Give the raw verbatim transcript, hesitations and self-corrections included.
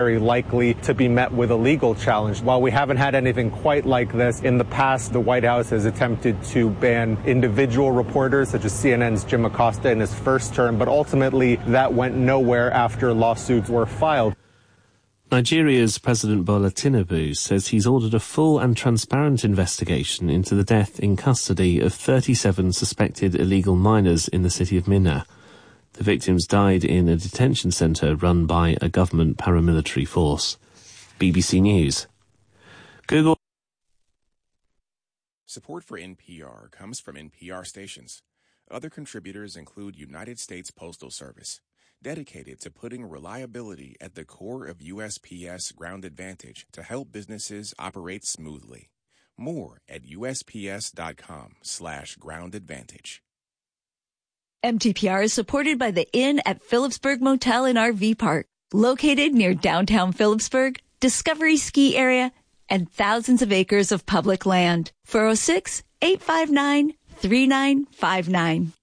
very likely to be met with a legal challenge. While we haven't had anything quite like this, in the past, the White House has attempted to ban individual reporters, such as C N N's Jim Acosta in his first term, but ultimately that went nowhere after lawsuits were filed. Nigeria's President Bola Tinubu says he's ordered a full and transparent investigation into the death in custody of thirty-seven suspected illegal miners in the city of Minna. The victims died in a detention centre run by a government paramilitary force. B B C News. Google. Support for N P R comes from N P R stations. Other contributors include United States Postal Service, dedicated to putting reliability at the core of U S P S Ground Advantage to help businesses operate smoothly. More at usps.com slash ground advantage. M T P R is supported by the Inn at Phillipsburg Motel and R V Park, located near downtown Phillipsburg, Discovery Ski Area, and thousands of acres of public land. four oh six, eight five nine, three nine five nine.